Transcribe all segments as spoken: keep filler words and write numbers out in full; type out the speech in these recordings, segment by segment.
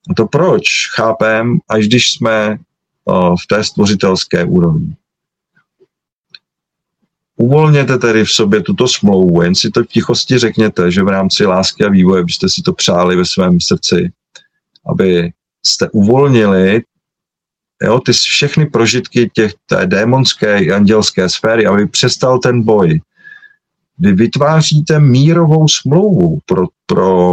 A to proč chápem, až když jsme v té stvořitelské úrovni. Uvolněte tedy v sobě tuto smlouvu, jen si to v tichosti řekněte, že v rámci lásky a vývoje byste si to přáli ve svém srdci, aby jste uvolnili jo, ty všechny prožitky těch, té démonské i andělské sféry, aby přestal ten boj. Vy vytváříte mírovou smlouvu pro, pro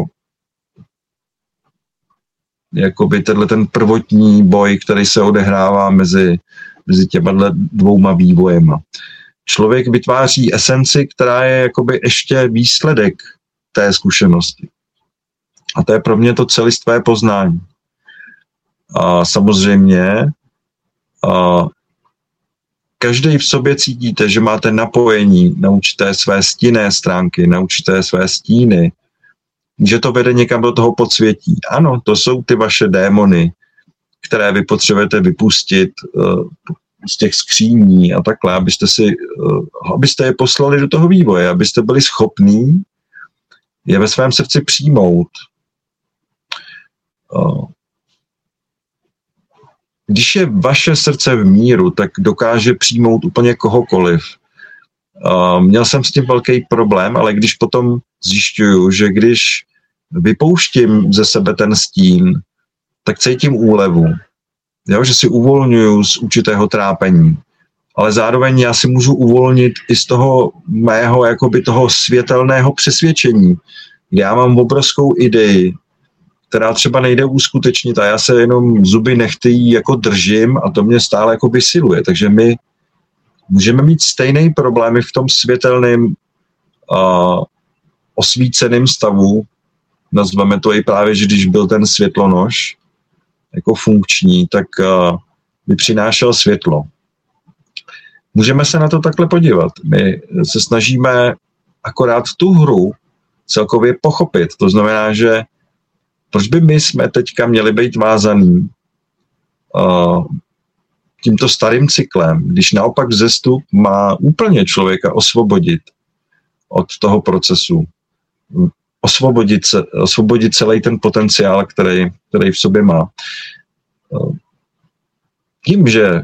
jakoby tenhle ten prvotní boj, který se odehrává mezi, mezi těma dvouma vývojema. Člověk vytváří esenci, která je jakoby ještě výsledek té zkušenosti. A to je pro mě to celistvé poznání. A samozřejmě a každý v sobě cítíte, že máte napojení na určité své stinné stránky, na určité své stíny, že to vede někam do toho podsvětí. Ano, to jsou ty vaše démony, které vy potřebujete vypustit uh, z těch skříní a takhle, abyste, si, uh, abyste je poslali do toho vývoje, abyste byli schopní je ve svém srdci přijmout. Uh, Když je vaše srdce v míru, tak dokáže přijmout úplně kohokoliv. Uh, měl jsem s tím velký problém, ale když potom zjišťuju, že když vypouštím ze sebe ten stín, tak cítím úlevu. Jo, že si uvolňuju z určitého trápení. Ale zároveň já si můžu uvolnit i z toho mého jakoby toho světelného přesvědčení, kde já mám obrovskou idei, která třeba nejde uskutečnit a já se jenom zuby nechty jako držím a to mě stále jako vysiluje. Takže my můžeme mít stejné problémy v tom světelném uh, osvíceném stavu. Nazveme to i právě, že když byl ten světlonož jako funkční, tak uh, by přinášel světlo. Můžeme se na to takhle podívat. My se snažíme akorát tu hru celkově pochopit. To znamená, že proč by my jsme teďka měli být vázaný uh, tímto starým cyklem, když naopak vzestup má úplně člověka osvobodit od toho procesu, osvobodit, se, osvobodit celý ten potenciál, který, který v sobě má. Uh, tím, že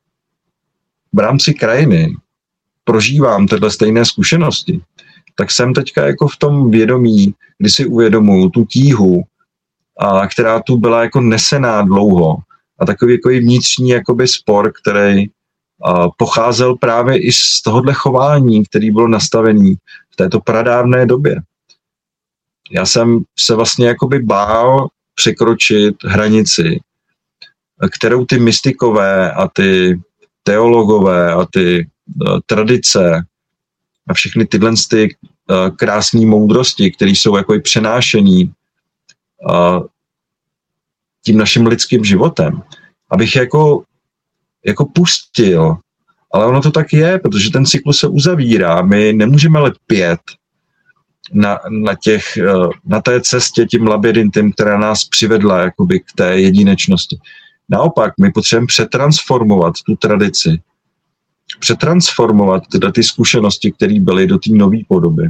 v rámci krajiny prožívám tyhle stejné zkušenosti, tak jsem teďka jako v tom vědomí, kdy si uvědomuju tu tíhu, a která tu byla jako nesená dlouho. A takový jako vnitřní jakoby spor, který a, pocházel právě i z tohohle chování, který bylo nastavený v této pradávné době. Já jsem se vlastně jakoby bál překročit hranici, kterou ty mystikové a ty teologové a ty a, tradice a všechny tyhle ty krásné moudrosti, které jsou jako i přenášený a tím naším lidským životem, abych jako, jako pustil, ale ono to tak je, protože ten cyklus se uzavírá, my nemůžeme lpět na, na, těch, na té cestě tím labirintem, která nás přivedla jakoby k té jedinečnosti. Naopak, my potřebujeme přetransformovat tu tradici, přetransformovat tyhle ty zkušenosti, které byly do té nové podoby.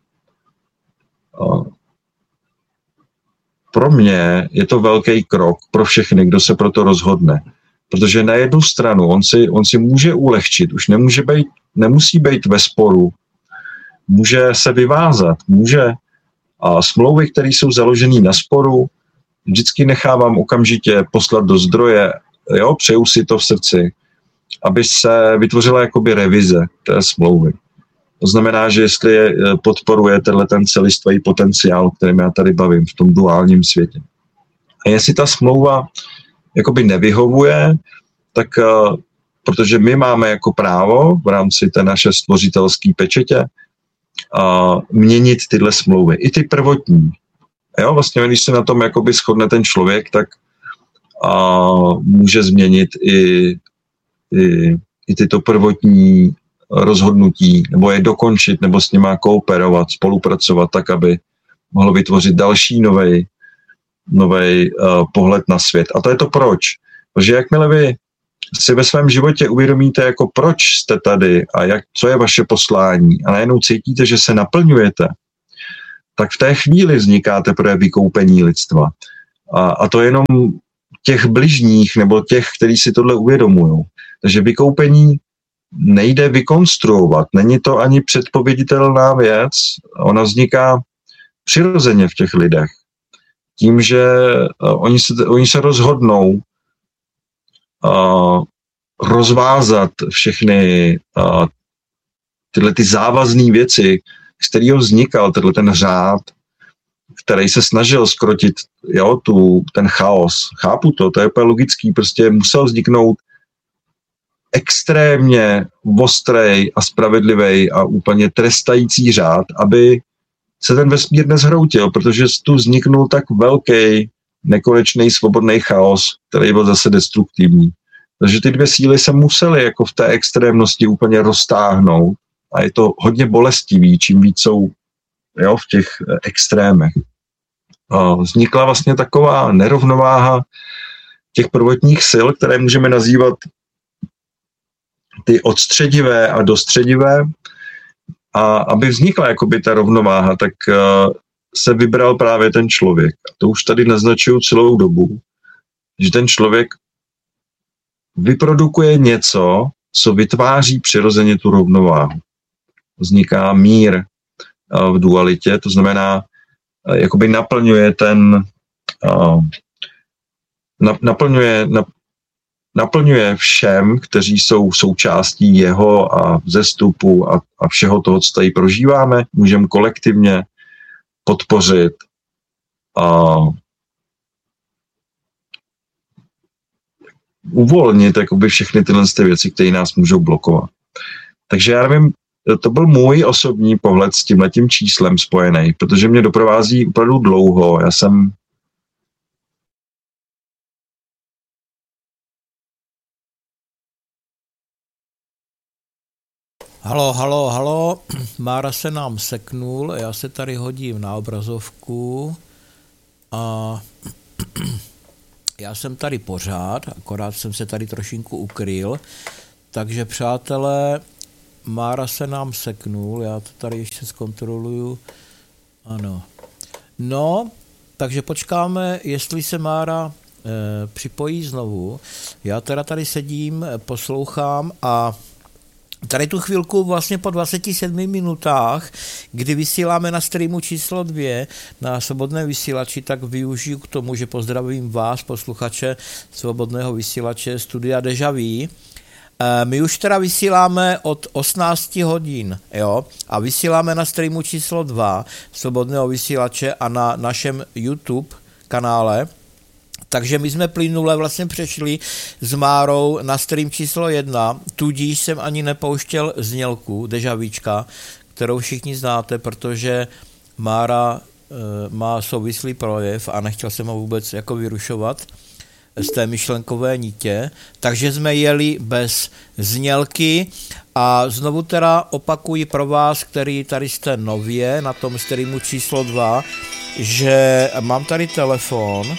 Pro mě je to velký krok pro všechny, kdo se pro to rozhodne. Protože na jednu stranu on si, on si může ulehčit, už nemůže být, nemusí být ve sporu, může se vyvázat, může a smlouvy, které jsou založené na sporu, vždycky nechávám okamžitě poslat do zdroje, jo, přeju si to v srdci, aby se vytvořila jakoby revize té smlouvy. To znamená, že jestli je, podporuje tenhle ten celistvý potenciál, o kterém já tady bavím v tom duálním světě. A jestli ta smlouva jakoby nevyhovuje, tak uh, protože my máme jako právo v rámci té naše stvořitelské pečetě uh, měnit tyhle smlouvy, i ty prvotní. A jo, vlastně, když se na tom jakoby shodne ten člověk, tak uh, může změnit i, i, i tyto prvotní rozhodnutí, nebo je dokončit, nebo s nima kooperovat, spolupracovat tak, aby mohl vytvořit další novej, novej uh, pohled na svět. A to je to proč. Protože jakmile vy si ve svém životě uvědomíte, jako proč jste tady a jak, co je vaše poslání a najednou cítíte, že se naplňujete, tak v té chvíli vzniká teprve vykoupení lidstva. A, a to jenom těch bližních nebo těch, kteří si tohle uvědomují. Takže vykoupení nejde vykonstruovat. Není to ani předpověditelná věc. Ona vzniká přirozeně v těch lidech. Tím, že uh, oni, se, oni se rozhodnou uh, rozvázat všechny uh, tyhle ty závazné věci, z kterého vznikal tenhle ten řád, který se snažil skrotit jo, tu, ten chaos. Chápu to, to je úplně logický, prostě musel vzniknout extrémně ostrej a spravedlivý a úplně trestající řád, aby se ten vesmír nezhroutil, protože tu vzniknul tak velký, nekonečný, svobodný chaos, který byl zase destruktivní. Takže ty dvě síly se musely jako v té extrémnosti úplně roztáhnout a je to hodně bolestivý, čím víc jsou jo, v těch extrémech. Vznikla vlastně taková nerovnováha těch prvotních sil, které můžeme nazývat ty odstředivé a dostředivé. A aby vznikla jakoby ta rovnováha, tak se vybral právě ten člověk. A to už tady naznačuju celou dobu, že ten člověk vyprodukuje něco, co vytváří přirozeně tu rovnováhu. Vzniká mír v dualitě, to znamená, jakoby naplňuje ten, naplňuje, naplňuje všem, kteří jsou součástí jeho a vzestupu a, a všeho toho, co tady prožíváme, můžeme kolektivně podpořit a uvolnit jakoby všechny tyhle věci, které nás můžou blokovat. Takže já nevím, to byl můj osobní pohled s tímhletím číslem spojený, protože mě doprovází opravdu dlouho. Já jsem Halo, halo, halo, Mára se nám seknul, já se tady hodím na obrazovku a já jsem tady pořád, akorát jsem se tady trošinku ukryl, takže přátelé, Mára se nám seknul, já to tady ještě zkontroluju, ano. No, takže počkáme, jestli se Mára e, připojí znovu, já teda tady sedím, poslouchám a tady tu chvilku vlastně po dvaceti sedmi minutách, kdy vysíláme na streamu číslo dvě na Svobodné vysílači, tak využiju k tomu, že pozdravím vás, posluchače Svobodného vysílače Studia Deja Vu. My už teda vysíláme od osmnáct hodin, jo, a vysíláme na streamu číslo dva Svobodného vysílače a na našem YouTube kanále. Takže my jsme plynule vlastně přešli s Márou na stream číslo jedna, tudíž jsem ani nepouštěl znělku, dežavíčka, kterou všichni znáte, protože Mára e, má souvislý projev a nechtěl jsem ho vůbec jako vyrušovat z té myšlenkové nitě, takže jsme jeli bez znělky a znovu teda opakuji pro vás, který tady jste nově na tom streamu číslo dva, že mám tady telefon,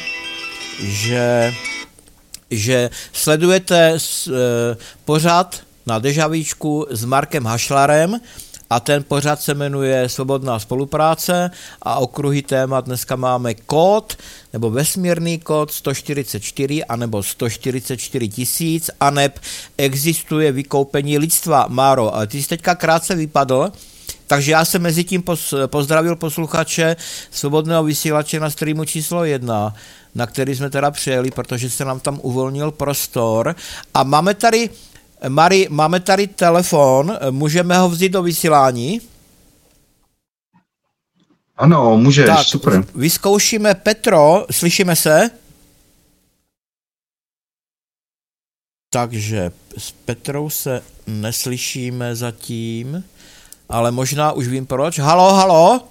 že, že sledujete s, e, pořad na Dežavíčku s Markem Hašlarem a ten pořad se jmenuje Svobodná spolupráce a okruhy témat dneska máme kód nebo vesmírný kód sto čtyřicet čtyři anebo sto čtyřicet čtyři tisíc aneb existuje vykoupení lidstva. Máro, ale ty jsi teďka krátce vypadl, takže já jsem mezi tím pozdravil posluchače Svobodného vysílače na streamu číslo jedna, na který jsme teda přijeli, protože se nám tam uvolnil prostor. A máme tady, Mari, máme tady telefon, můžeme ho vzít do vysílání? Ano, můžeš, tak, super. Vyzkoušíme Petro, slyšíme se? Takže s Petrou se neslyšíme zatím, ale možná už vím proč. Halo, halo?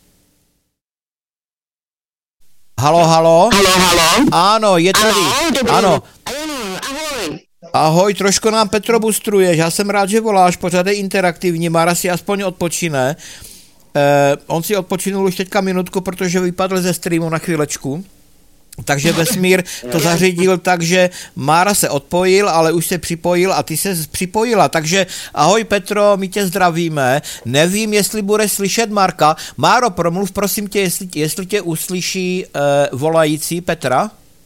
Halo, halo? Halo, halo? Ano, je tady. Ano, dobrý. Ano. Ahoj. Ahoj, trošku nám Petro bustruješ, já jsem rád, že voláš, pořád je interaktivní, Mára si aspoň odpočine. Eh, on si odpočinul už teďka minutku, protože vypadl ze streamu na chvílečku. Takže vesmír to zařídil tak, že Mára se odpojil, ale už se připojil a ty se připojila. Takže ahoj Petro, my tě zdravíme. Nevím, jestli bude slyšet Marka. Máro, promluv prosím tě, jestli, jestli tě uslyší uh, volající Petra.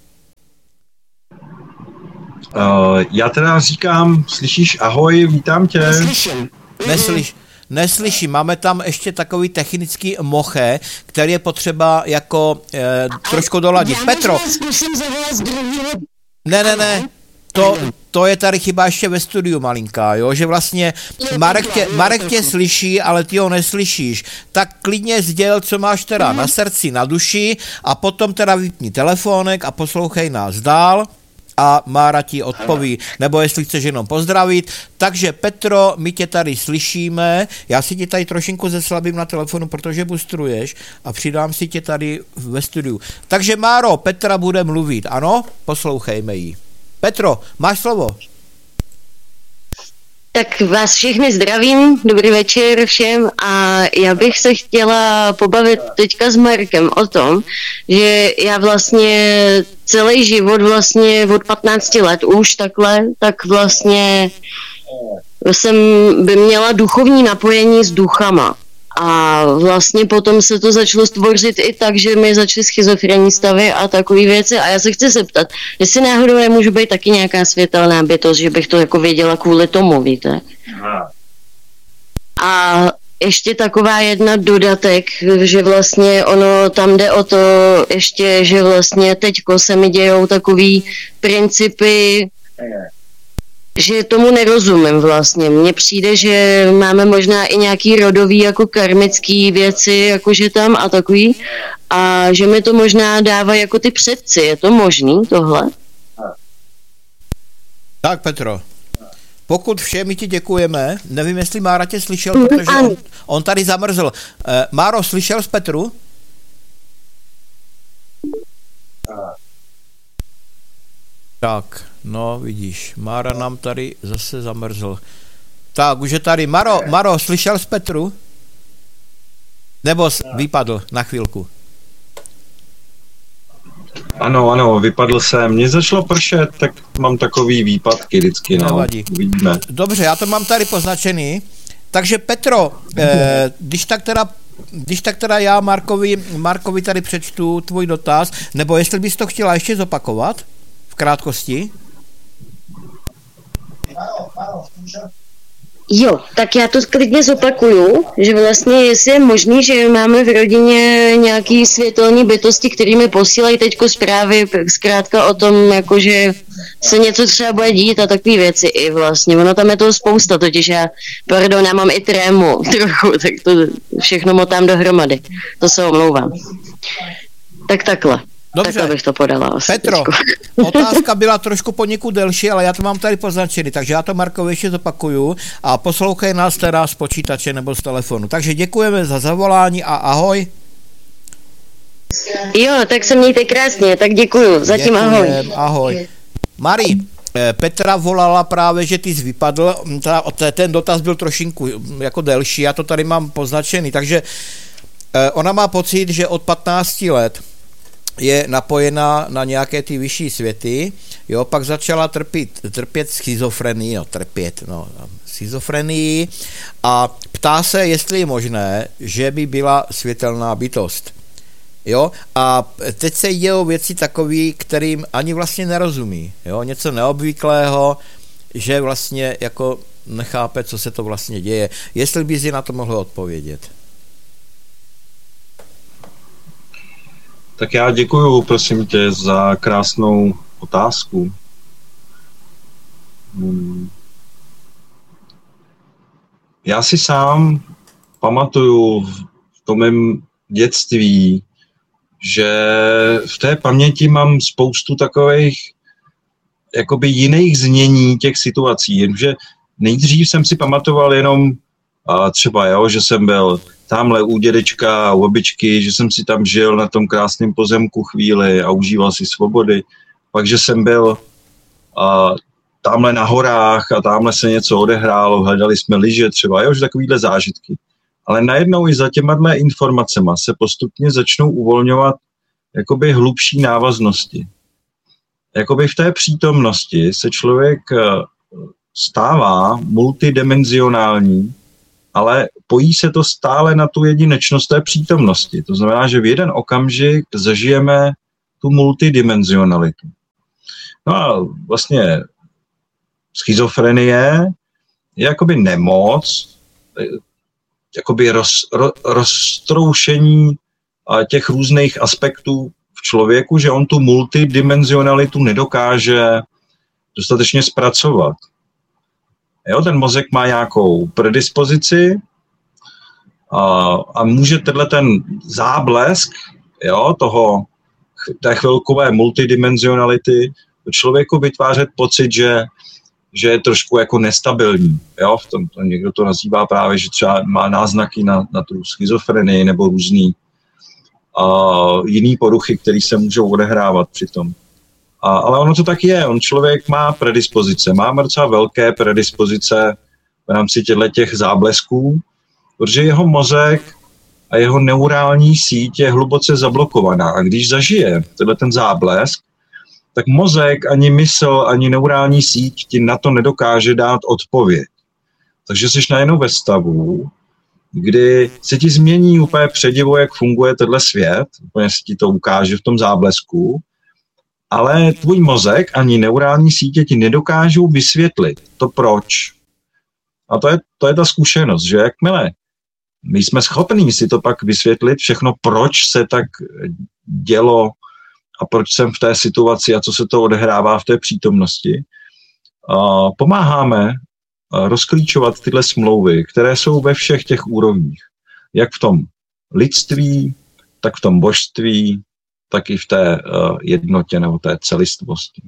Uh, já teda říkám, slyšíš, ahoj, vítám tě. Neslyším. Neslyš, neslyším, máme tam ještě takový technický moche, který je potřeba jako eh, trošku doladit. Petro. Zkusím zavolat z druhého. Ne, ne, ne, to, to je tady chyba ještě ve studiu malinká, jo, že vlastně Marek tě, Marek tě slyší, ale ty ho neslyšíš. Tak klidně sděl, co máš teda na srdci, na duši a potom teda vypni telefónek a poslouchej nás dál. A Mára ti odpoví, nebo jestli chceš jenom pozdravit. Takže Petro, my tě tady slyšíme, já si tě tady trošinku zeslabím na telefonu, protože bustruješ a přidám si tě tady ve studiu. Takže Máro, Petra bude mluvit, ano? Poslouchejme ji. Petro, máš slovo. Tak vás všechny zdravím, dobrý večer všem a já bych se chtěla pobavit teďka s Markem o tom, že já vlastně celý život vlastně od patnácti let už takhle, tak vlastně jsem by měla duchovní napojení s duchama. A vlastně potom se to začalo stvořit i tak, že mi začaly schizofrenní stavy a takové věci. A já se chci zeptat, jestli náhodou nemůžu být taky nějaká světelná bytost, že bych to jako věděla kvůli tomu, víte? A ještě taková jedna dodatek, že vlastně ono tam jde o to ještě, že vlastně teďko se mi dějou takový principy, že tomu nerozumím vlastně. Mně přijde, že máme možná i nějaký rodový jako karmický věci, jakože tam a takový. A že mi to možná dává jako ty předci. Je to možný tohle? Tak Petro, pokud vše, my ti děkujeme. Nevím, jestli Mára tě slyšel, protože on, on tady zamrzl. Eh, Máro, slyšel z Petru? Tak, no vidíš, Mára nám tady zase zamrzl. Tak, už je tady. Maro, Maro, slyšel z Petru? Nebo vypadl na chvilku? Ano, ano, vypadl jsem. Mně začalo pršet, tak mám takový výpadky vždycky, no. Nevadí. Uvidíme. Dobře, já to mám tady poznačený. Takže Petro, eh, když tak teda Když tak teda já Markovi, Markovi tady přečtu tvůj dotaz, nebo jestli bys to chtěla ještě zopakovat v krátkosti? Jo, tak já to klidně zopakuju, že vlastně jestli je možný, že máme v rodině nějaký světelný bytosti, který mi posílají teďko zprávy zkrátka o tom, jakože se něco třeba bude dít a takové věci i vlastně. Ono tam je toho spousta, totiž já, pardon, já mám i trému trochu, tak to všechno motám dohromady. To se omlouvám. Tak takhle. Dobře. Takhle bych to podala. Petro, otázka byla trošku poněkud delší, ale já to mám tady poznačený, takže já to Markovi ještě zopakuju a poslouchej nás teda z počítače nebo z telefonu. Takže děkujeme za zavolání a ahoj. Jo, tak se mějte krásně, tak děkuju. Zatím Děkujem, ahoj. Ahoj. Mari, Petra volala právě, že ty jsi vypadl, ten dotaz byl trošinku jako delší, já to tady mám poznačený, takže ona má pocit, že od patnácti let je napojená na nějaké ty vyšší světy, jo, pak začala trpět, trpět schizofrenii, no, trpět, no, schizofrenii a ptá se, jestli je možné, že by byla světelná bytost, jo, a teď se dějou věci takový, kterým ani vlastně nerozumí, jo, něco neobvyklého, že vlastně jako nechápe, co se to vlastně děje, jestli by si na to mohl odpovědět. Tak já děkuju, prosím tě, za krásnou otázku. Já si sám pamatuju v tom mém dětství, že v té paměti mám spoustu takových jakoby jiných znění těch situací, jenže nejdřív jsem si pamatoval jenom a třeba, jo, že jsem byl tamhle u dědečka a u babičky, že jsem si tam žil na tom krásném pozemku chvíli a užíval si svobody. Pak, že jsem byl a, tamhle na horách a tamhle se něco odehrálo, hledali jsme lyže třeba, jo, že takovýhle zážitky. Ale najednou i za těma informacema se postupně začnou uvolňovat jakoby hlubší návaznosti. Jakoby v té přítomnosti se člověk stává multidimenzionální, ale pojí se to stále na tu jedinečnost té přítomnosti. To znamená, že v jeden okamžik zažijeme tu multidimenzionalitu. No a vlastně schizofrenie je jakoby nemoc, jakoby roz, ro, roztroušení těch různých aspektů v člověku, že on tu multidimenzionalitu nedokáže dostatečně zpracovat. Jo, ten mozek má nějakou predispozici a, a může tenhle ten záblesk, jo, toho, té chvilkové multidimenzionality člověku vytvářet pocit, že, že je trošku jako nestabilní. Jo? V tom, to někdo to nazývá právě, že třeba má náznaky na, na tu schizofrenii nebo různý uh, jiný poruchy, které se můžou odehrávat přitom. A, ale ono to tak je. On člověk má predispozice. Má docela velké predispozice v rámci těch záblesků, protože jeho mozek a jeho neurální síť je hluboce zablokovaná. A když zažije tenhle ten záblesk, tak mozek, ani mysl, ani neurální síť ti na to nedokáže dát odpověď. Takže jsi najednou ve stavu, kdy se ti změní úplně předivo, jak funguje tenhle svět, úplně se ti to ukáže v tom záblesku, ale tvůj mozek ani neurální sítě ti nedokážou vysvětlit to proč. A to je, to je ta zkušenost, že jakmile my jsme schopní si to pak vysvětlit všechno, proč se tak dělo a proč jsem v té situaci a co se to odehrává v té přítomnosti. A pomáháme rozklíčovat tyhle smlouvy, které jsou ve všech těch úrovních. Jak v tom lidství, tak v tom božství, tak i v té jednotě nebo té celistvosti.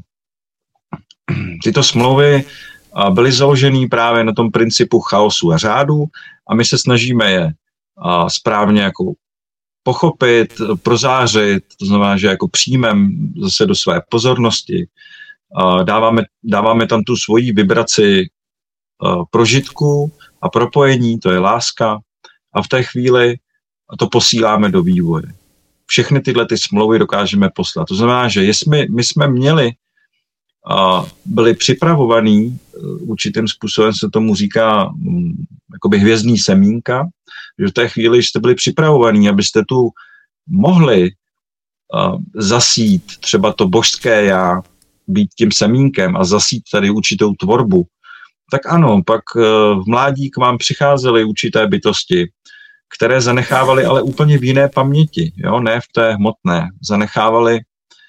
Tyto smlouvy byly založeny právě na tom principu chaosu a řádu a my se snažíme je správně jako pochopit, prozářit, to znamená, že jako přijmem zase do své pozornosti, dáváme, dáváme tam tu svoji vibraci prožitku a propojení, to je láska, a v té chvíli to posíláme do vývoje. Všechny tyhle ty smlouvy dokážeme poslat. To znamená, že jsme, my jsme měli, byli připravovaní, určitým způsobem se tomu říká jakoby hvězdný semínka, že v té chvíli jste byli připravovaní, abyste tu mohli zasít třeba to božské já, být tím semínkem a zasít tady určitou tvorbu, tak ano, pak v mládí k vám přicházely určité bytosti, které zanechávaly ale úplně v jiné paměti, jo? Ne v té hmotné. Zanechávaly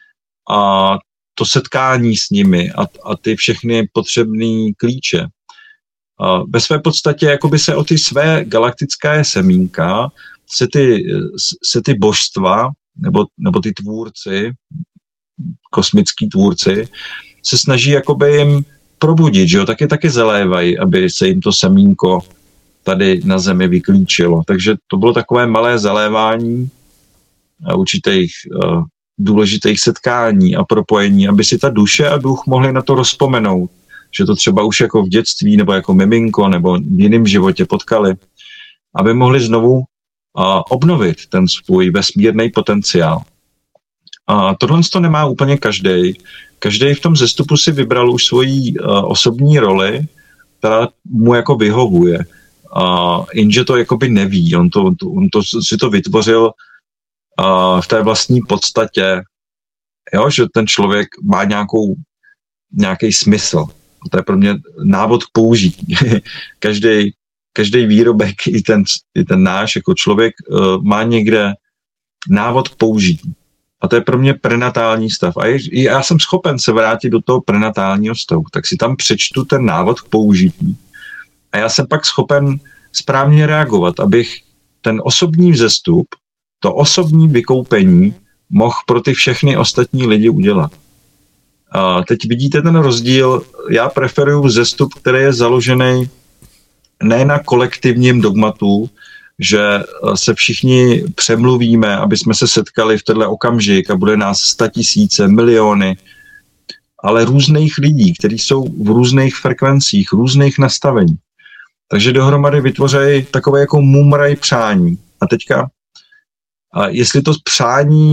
a to setkání s nimi a, a ty všechny potřebné klíče. A ve své podstatě jakoby se o ty své galaktické semínka se ty, se ty božstva nebo, nebo ty tvůrci, kosmický tvůrci, se snaží jakoby jim probudit, že jo, taky taky zalévají, aby se jim to semínko tady na zemi vyklíčilo. Takže to bylo takové malé zalévání určitých uh, důležitých setkání a propojení, aby si ta duše a duch mohli na to rozpomenout, že to třeba už jako v dětství nebo jako miminko nebo v jiném životě potkali, aby mohli znovu uh, obnovit ten svůj vesmírný potenciál. A tohle to nemá úplně každej. Každý v tom zestupu si vybral už svoji uh, osobní roli, která mu jako vyhovuje. Uh, jenže to jakoby neví. On, to, on, to, on to, si to vytvořil uh, v té vlastní podstatě, jo? Že ten člověk má nějakou, nějaký smysl. To je pro mě návod k použití. každý, každý výrobek, i ten, i ten náš jako člověk, uh, má někde návod k použití. A to je pro mě prenatální stav. A je, já jsem schopen se vrátit do toho prenatálního stavu. Tak si tam přečtu ten návod k použití. A já jsem pak schopen správně reagovat, abych ten osobní vzestup, to osobní vykoupení mohl pro ty všechny ostatní lidi udělat. A teď vidíte ten rozdíl. Já preferuju vzestup, který je založený ne na kolektivním dogmatu, že se všichni přemluvíme, aby jsme se setkali v tenhle okamžik a bude nás statisíce, miliony, ale různých lidí, kteří jsou v různých frekvencích, různých nastavení. Takže dohromady vytvoří takové jako mumraj přání. A teďka, a jestli to přání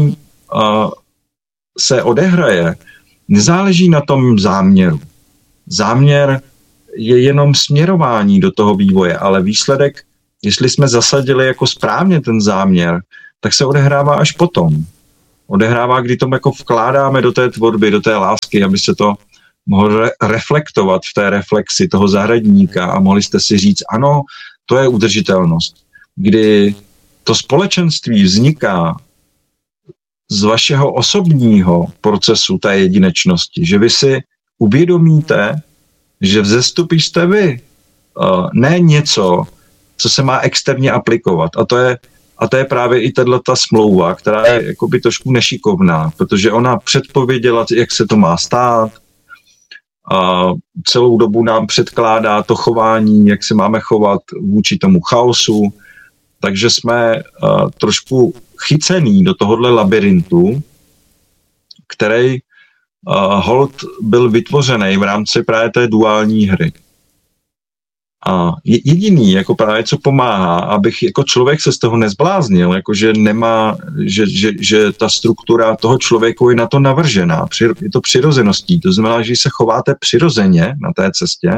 uh, se odehraje, nezáleží na tom záměru. Záměr je jenom směrování do toho vývoje, ale výsledek, jestli jsme zasadili jako správně ten záměr, tak se odehrává až potom. Odehrává, kdy to jako vkládáme do té tvorby, do té lásky, aby se to mohlo re- reflektovat v té reflexi toho zahradníka a mohli jste si říct, ano, to je udržitelnost. Kdy to společenství vzniká z vašeho osobního procesu té jedinečnosti, že vy si uvědomíte, že vzestupí jste vy, ne něco, co se má externě aplikovat. A to je, a to je právě i tato smlouva, která je jakoby trošku nešikovná, protože ona předpověděla, jak se to má stát, a celou dobu nám předkládá to chování, jak se máme chovat vůči tomu chaosu, takže jsme uh, trošku chycený do tohohle labirintu, který uh, hold byl vytvořený v rámci právě té duální hry. A jediný, jako právě co pomáhá, abych jako člověk se z toho nezbláznil, jakože nemá, že, že, že ta struktura toho člověku je na to navržená, je to přirozeností, to znamená, že se chováte přirozeně na té cestě,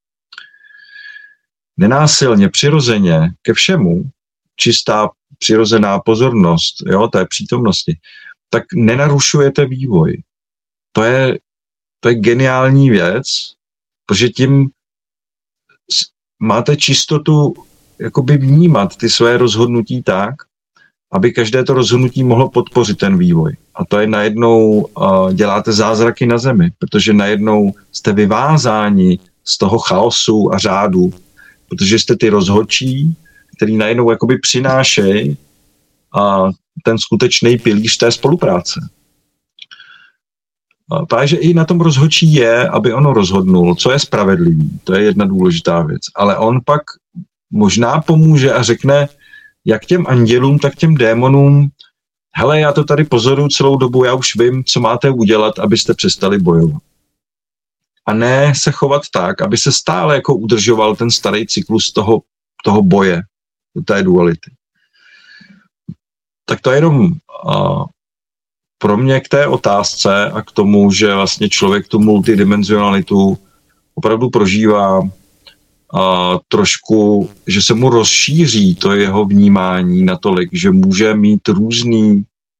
nenásilně, přirozeně ke všemu, čistá přirozená pozornost, jo, té přítomnosti, tak nenarušujete vývoj. To je, to je geniální věc, protože tím máte čistotu jakoby vnímat ty své rozhodnutí tak, aby každé to rozhodnutí mohlo podpořit ten vývoj. A to je najednou, uh, děláte zázraky na zemi, protože najednou jste vyvázáni z toho chaosu a řádu, protože jste ty rozhodčí, který najednou jakoby přinášejí uh, ten skutečný pilíř té spolupráce. Takže i na tom rozhodčí je, aby ono rozhodnul, co je spravedlivý. To je jedna důležitá věc. Ale on pak možná pomůže a řekne, jak těm andělům, tak těm démonům, hele, já to tady pozoruju celou dobu, já už vím, co máte udělat, abyste přestali bojovat. A ne se chovat tak, aby se stále jako udržoval ten starý cyklus toho, toho boje, té duality. Tak to je jenom... Uh, pro mě k té otázce a k tomu, že vlastně člověk tu multidimenzionalitu opravdu prožívá a trošku, že se mu rozšíří to jeho vnímání natolik, že může mít různý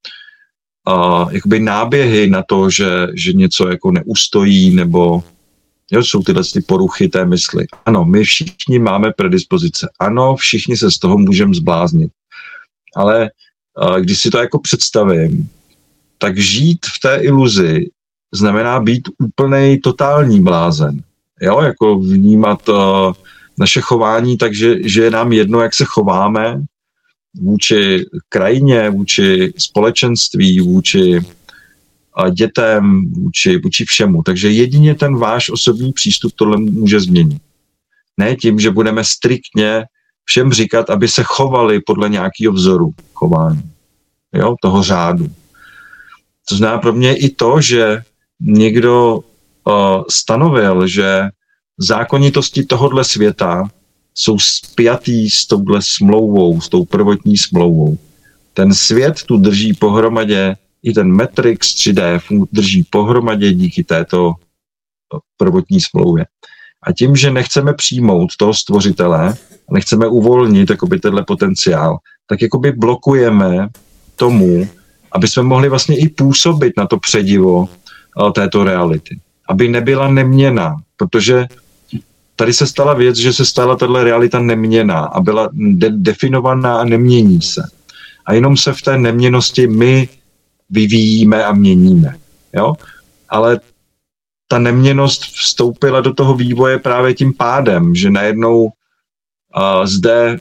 a, jakoby náběhy na to, že, že něco jako neustojí, nebo jo, jsou tyhle ty poruchy té mysli. Ano, my všichni máme predispozice. Ano, všichni se z toho můžeme zbláznit. Ale a, když si to jako představím, tak žít v té iluzi znamená být úplnej totální blázen. Jo, jako vnímat uh, naše chování, takže že je nám jedno, jak se chováme vůči krajině, vůči společenství, vůči uh, dětem, vůči, vůči všemu. Takže jedině ten váš osobní přístup tohle může změnit. Ne tím, že budeme striktně všem říkat, aby se chovali podle nějakého vzoru chování, jo, toho řádu. To znamená pro mě i to, že někdo uh, stanovil, že zákonitosti tohodle světa jsou spjatý s touhle smlouvou, s tou prvotní smlouvou. Ten svět tu drží pohromadě, i ten Matrix tři dé drží pohromadě díky této prvotní smlouvě. A tím, že nechceme přijmout toho stvořitele, nechceme uvolnit jakoby tenhle potenciál, tak jakoby blokujeme tomu, aby jsme mohli vlastně i působit na to předivo této reality. Aby nebyla neměnná, protože tady se stala věc, že se stala tato realita neměnná a byla de- definovaná a nemění se. A jenom se v té neměnnosti my vyvíjíme a měníme. Jo? Ale ta neměnnost vstoupila do toho vývoje právě tím pádem, že najednou a zde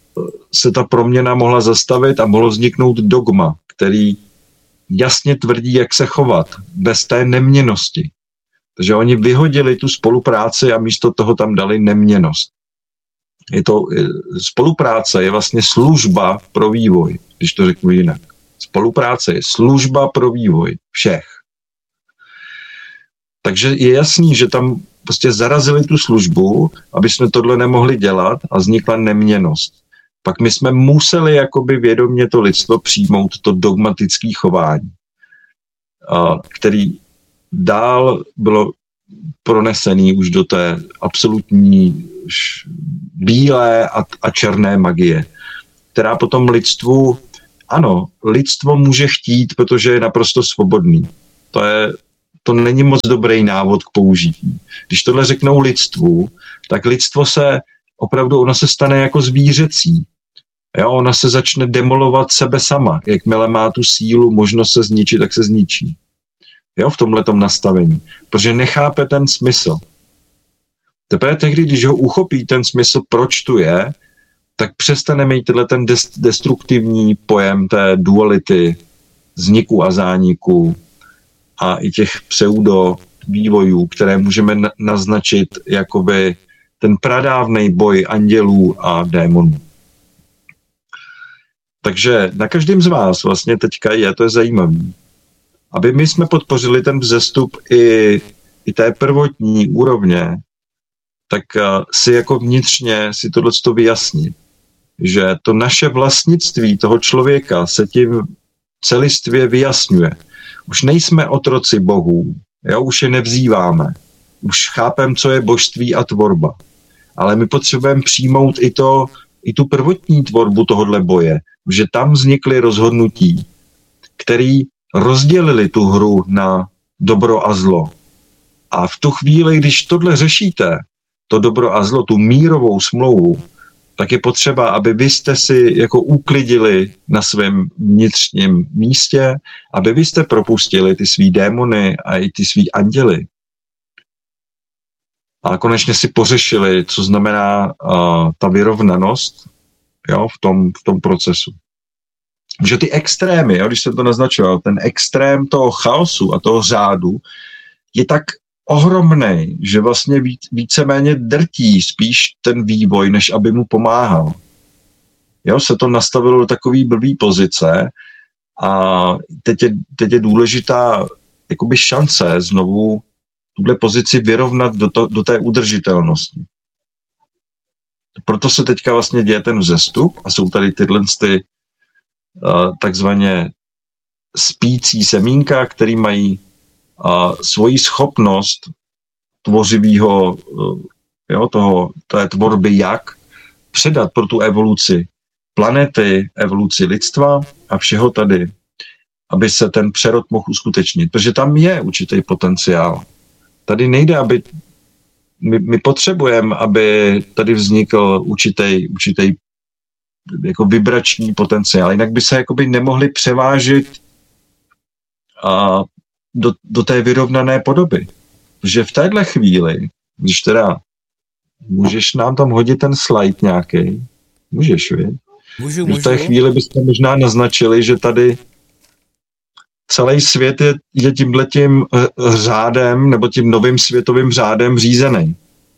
se ta proměna mohla zastavit a mohlo vzniknout dogma, který jasně tvrdí, jak se chovat, bez té neměnnosti. Takže oni vyhodili tu spolupráci a místo toho tam dali neměnnost. Je to, spolupráce je vlastně služba pro vývoj, když to řeknu jinak. Spolupráce je služba pro vývoj všech. Takže je jasný, že tam prostě zarazili tu službu, aby jsme tohle nemohli dělat a vznikla neměnnost. pak my jsme museli jakoby vědomě to lidstvo přijmout to dogmatické chování, který dál bylo pronesený už do té absolutní bílé a, a černé magie, která potom lidstvu, ano, lidstvo může chtít, protože je naprosto svobodný. To je, to není moc dobrý návod k použití. Když tohle řeknou lidstvu, tak lidstvo se opravdu, ono se stane jako zvířecí. Jo, ona se začne demolovat sebe sama. Jakmile má tu sílu, možnost se zničit, tak se zničí. Jo, v tomhletom nastavení. Protože nechápe ten smysl. Teprve tehdy, když ho uchopí ten smysl, proč tu je, tak přestane mít tenhle ten destruktivní pojem té duality, vzniku a zániku a i těch pseudo vývojů, které můžeme naznačit jakoby ten pradávnej boj andělů a démonů. Takže na každém z vás vlastně teďka je, to je zajímavý, aby my jsme podpořili ten vzestup i, i té prvotní úrovně, tak si jako vnitřně si tohleto vyjasnit, že to naše vlastnictví toho člověka se tím celistvě vyjasňuje. Už nejsme otroci bohů, jo, už je nevzýváme, už chápeme, co je božství a tvorba, ale my potřebujeme přijmout i, to, i tu prvotní tvorbu tohodle boje, že tam vznikly rozhodnutí, který rozdělili tu hru na dobro a zlo. A v tu chvíli, když tohle řešíte, to dobro a zlo, tu mírovou smlouvu, tak je potřeba, aby vy jste si jako uklidili na svém vnitřním místě, aby vy jste propustili ty svý démony a i ty svý anděly. A konečně si pořešili, co znamená uh, ta vyrovnanost, jo, v tom, v tom procesu. Že ty extrémy, jo, když jsem to naznačoval, ten extrém toho chaosu a toho řádu je tak ohromnej, že vlastně víc, víceméně drtí spíš ten vývoj, než aby mu pomáhal. Jo, se to nastavilo do takové blbý pozice a teď je, teď je důležitá jakoby šance znovu tuhle pozici vyrovnat do, to, do té udržitelnosti. Proto se teďka vlastně děje ten vzestup a jsou tady tyhle ty uh, takzvaně spící semínka, který mají uh, svoji schopnost tvořivého, uh, jo, toho, té tvorby jak předat pro tu evoluci planety, evoluci lidstva a všeho tady, aby se ten přerod mohl uskutečnit. Protože tam je určitý potenciál. Tady nejde, aby my, my potřebujeme, aby tady vznikl určitý, určitý jako vibrační potenciál. Jinak by se jakoby nemohli převážit a do, do té vyrovnané podoby. Protože v téhle chvíli, když teda můžeš nám tam hodit ten slide nějaký, můžeš, viď? Můžu, můžu. V té chvíli byste možná naznačili, že tady celý svět je, je tímhletím řádem nebo tím novým světovým řádem řízený.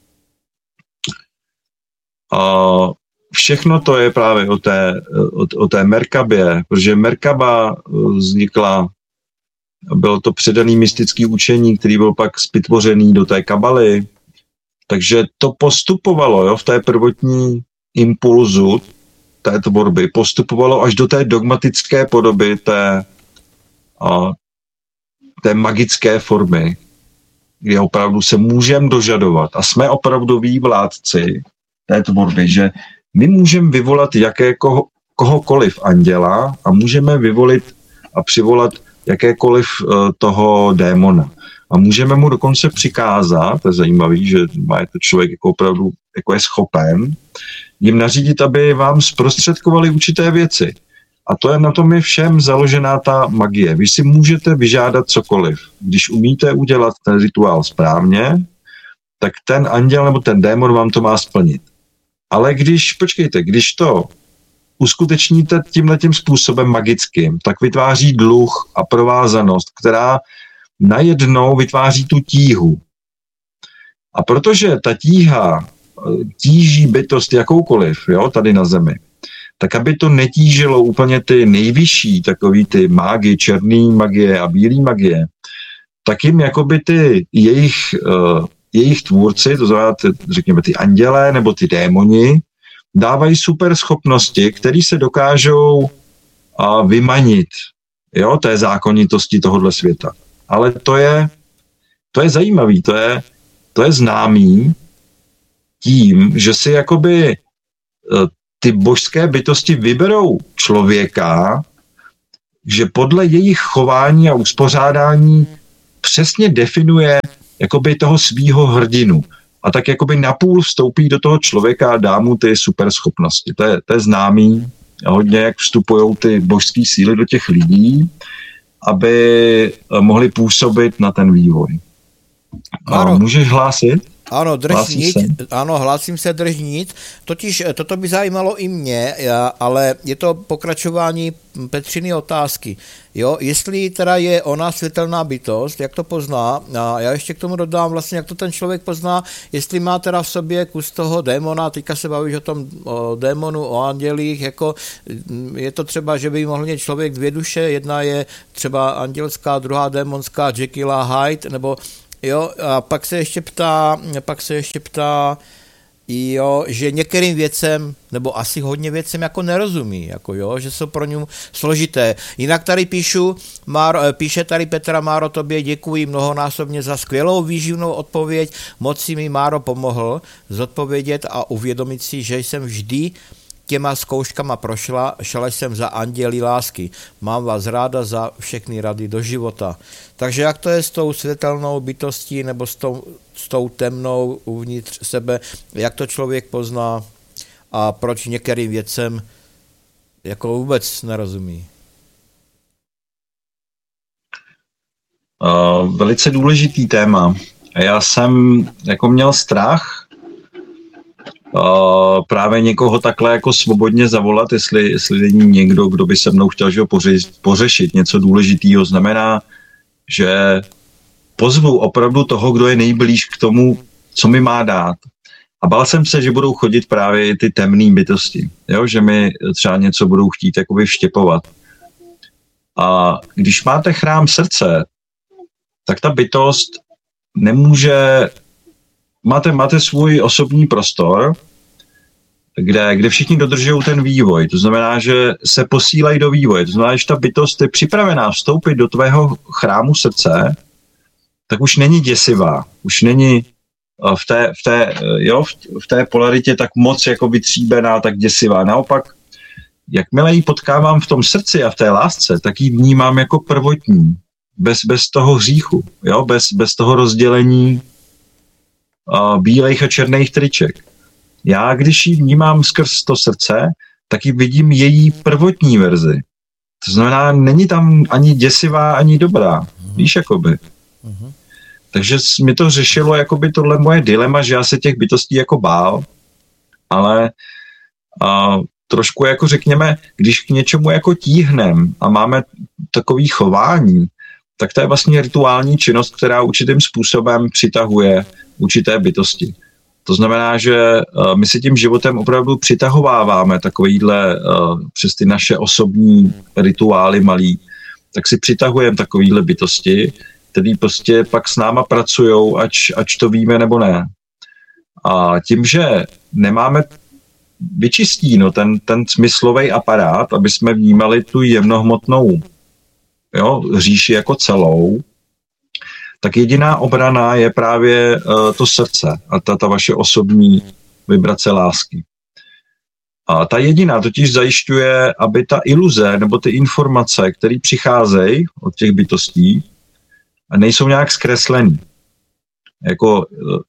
A všechno to je právě o té, o, o té Merkabě, protože Merkaba vznikla, bylo to předaný mystický učení, který byl pak zpytvořený do té kabaly, takže to postupovalo, jo, v té prvotní impulzu té tvorby, postupovalo až do té dogmatické podoby té a té magické formy, kde opravdu se můžeme dožadovat a jsme opravdoví vládci té tvorby, že my můžeme vyvolat jaké koho, kohokoliv anděla a můžeme vyvolit a přivolat jakékoliv uh, toho démona. A můžeme mu dokonce přikázat, to je zajímavý, že má to člověk jako opravdu jako je schopen, jim nařídit, aby vám zprostředkovali určité věci. A to je na tom je všem založená ta magie. Vy si můžete vyžádat cokoliv. Když umíte udělat ten rituál správně, tak ten anděl nebo ten démon vám to má splnit. Ale když, počkejte, když to uskutečníte tímhletím způsobem magickým, tak vytváří dluh a provázanost, která najednou vytváří tu tíhu. A protože ta tíha tíží bytost jakoukoliv, jo, tady na zemi, tak aby to netížilo úplně ty nejvyšší, takový ty mágy, černý magie a bílý magie, tak jim jakoby ty jejich, uh, jejich tvůrci, to znamená, ty, řekněme, ty andělé nebo ty démoni, dávají super schopnosti, které se dokážou a, vymanit, jo, té zákonitosti tohohle světa. Ale to je, to je zajímavý, to je, to je známý tím, že si jakoby ty božské bytosti vyberou člověka, že podle jejich chování a uspořádání přesně definuje jakoby toho svýho hrdinu. A tak jakoby napůl vstoupí do toho člověka a dá mu ty super schopnosti. To je, to je známý a hodně, jak vstupují ty božské síly do těch lidí, aby mohli působit na ten vývoj. Máro, můžeš hlásit? Ano, držnit, ano, hlásím se držnit, totiž toto by zajímalo i mě, ale je to pokračování Petřiny otázky. Jo, jestli teda je ona světelná bytost, jak to pozná, a já ještě k tomu dodám vlastně, jak to ten člověk pozná, jestli má teda v sobě kus toho démona, teďka se bavíš o tom o démonu, o andělích, jako je to třeba, že by mohl mít člověk dvě duše, jedna je třeba andělská, druhá démonská, Jekyll a Hyde, nebo jo, a pak se ještě ptá, pak se ještě ptá, jo, že některým věcem, nebo asi hodně věcem jako nerozumí, jako jo, že jsou pro ně složité. Jinak tady píšu, Máro, píše tady Petra: Máro, tobě děkuji mnohonásobně za skvělou výživnou odpověď, moc si mi, Máro, pomohl zodpovědět a uvědomit si, že jsem vždy těma zkouškama prošla, šla jsem za anděli lásky. Mám vás ráda za všechny rady do života. Takže jak to je s tou světelnou bytostí nebo s tou, s tou temnou uvnitř sebe, jak to člověk pozná a proč některým věcem jako vůbec nerozumí? Uh, velice důležitý téma. Já jsem jako měl strach Uh, právě někoho takhle jako svobodně zavolat, jestli, jestli není někdo, kdo by se mnou chtěl že ho pořešit, pořešit něco důležitého, znamená, že pozvu opravdu toho, kdo je nejblíž k tomu, co mi má dát. A bál jsem se, že budou chodit právě ty temné bytosti, jo? Že mi třeba něco budou chtít jakoby vštěpovat. A když máte chrám srdce, tak ta bytost nemůže... Máte, máte svůj osobní prostor, kde, kde všichni dodržují ten vývoj. To znamená, že se posílají do vývoje. To znamená, že ta bytost je připravená vstoupit do tvého chrámu srdce, tak už není děsivá. Už není v té, v té, jo, v té polaritě tak moc jako vytříbená, tak děsivá. Naopak, jakmile ji potkávám v tom srdci a v té lásce, tak ji vnímám jako prvotní. Bez, bez toho hříchu. Jo? Bez, bez toho rozdělení Uh, bílejch a černých triček. Já, když ji vnímám skrz to srdce, tak ji vidím její prvotní verzi. To znamená, není tam ani děsivá, ani dobrá. Uh-huh. Víš, jakoby. Uh-huh. Takže mi to řešilo jakoby tohle moje dilema, že já se těch bytostí jako bál, ale uh, trošku jako řekněme, když k něčemu jako tíhnem a máme takový chování, tak to je vlastně rituální činnost, která určitým způsobem přitahuje určité bytosti. To znamená, že uh, my si tím životem opravdu přitahováváme takovýhle uh, přes ty naše osobní rituály malý, tak si přitahujeme takovýhle bytosti, který prostě pak s náma pracujou, ač, ač to víme nebo ne. A tím, že nemáme vyčistíno ten, ten smyslový aparát, aby jsme vnímali tu jemnohmotnou, jo, říši jako celou, tak jediná obrana je právě uh, to srdce a ta, ta vaše osobní vibrace lásky. A ta jediná totiž zajišťuje, aby ta iluze nebo ty informace, které přicházejí od těch bytostí, nejsou nějak zkreslený. Jako uh,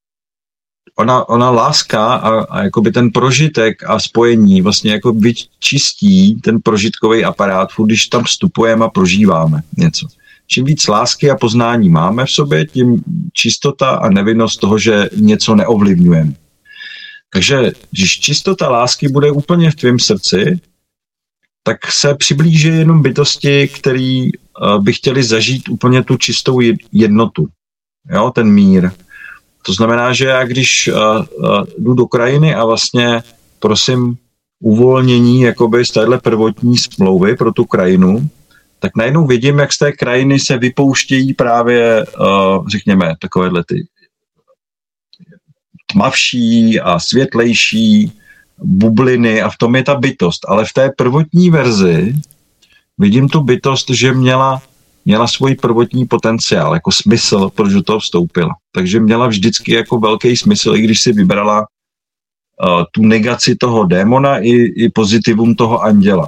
ona, ona láska a, a jakoby ten prožitek a spojení vlastně jako vyčistí ten prožitkový aparát, když tam vstupujeme a prožíváme něco. Čím víc lásky a poznání máme v sobě, tím čistota a nevinnost toho, že něco neovlivňujeme. Takže když čistota lásky bude úplně v tvém srdci, tak se přiblíží jenom bytosti, který by chtěli zažít úplně tu čistou jednotu, jo, ten mír. To znamená, že já když uh, uh, jdu do krajiny a vlastně prosím uvolnění jakoby z téhle prvotní smlouvy pro tu krajinu, tak najednou vidím, jak z té krajiny se vypouštějí právě, uh, řekněme, takovéhle ty tmavší a světlejší bubliny a v tom je ta bytost. Ale v té prvotní verzi vidím tu bytost, že měla, měla svůj prvotní potenciál, jako smysl, proč do toho vstoupila. Takže měla vždycky jako velký smysl, i když si vybrala uh, tu negaci toho démona i, i pozitivum toho anděla.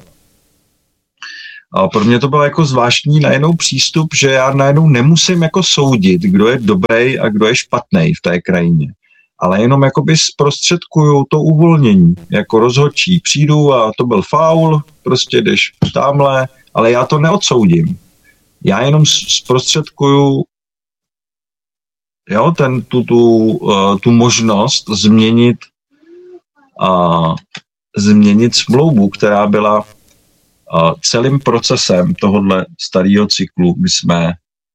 A pro mě to bylo jako zvláštní najednou přístup, že já najednou nemusím jako soudit, kdo je dobrý a kdo je špatný v té krajině. Ale jenom jakoby zprostředkuju to uvolnění, jako rozhodčí. Přijdu a to byl faul, prostě jdeš tamhle, ale já to neodsoudím. Já jenom zprostředkuju jo, ten, tu, tu, uh, tu možnost změnit, uh, změnit smlouvu, která byla uh, celým procesem tohohle starého cyklu. My jsme